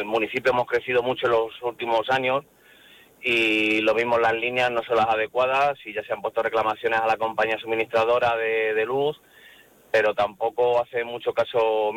municipio hemos crecido mucho en los últimos años y lo mismo, las líneas no son las adecuadas y ya se han puesto reclamaciones a la compañía suministradora de luz, pero tampoco hace mucho caso